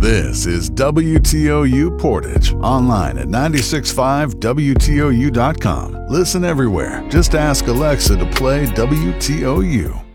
This is WTOU Portage, online at 965WTOU.com. Listen everywhere. Just ask Alexa to play WTOU.